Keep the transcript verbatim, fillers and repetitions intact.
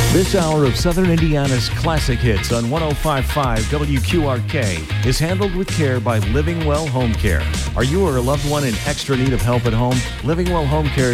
This hour of Southern Indiana's classic hits on one oh five point five W Q R K is handled with care by Living Well Home Care. Are you or a loved one in extra need of help at home? Living Well Home Care